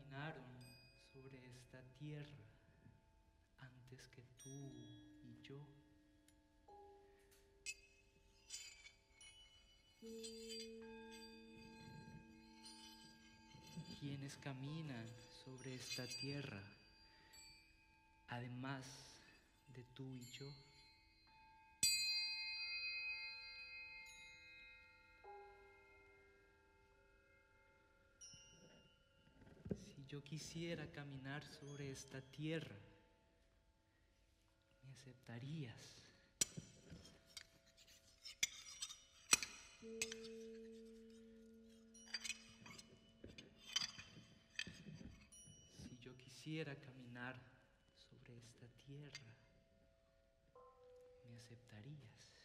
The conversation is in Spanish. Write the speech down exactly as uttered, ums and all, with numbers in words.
caminaron sobre esta tierra antes que tú y yo. Quienes caminan sobre esta tierra, además de tú y yo. Si yo quisiera caminar sobre esta tierra, ¿me aceptarías? Si yo quisiera caminar sobre esta tierra, ¿me aceptarías?